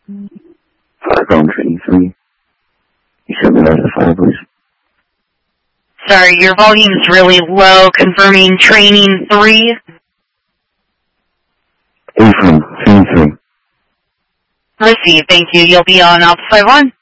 Firearm training 3. You should be out of the fire, please. Sorry, your volume's really low. Confirming training 3. Affirm, training 3. Receive, thank you. You'll be on Alpha 51.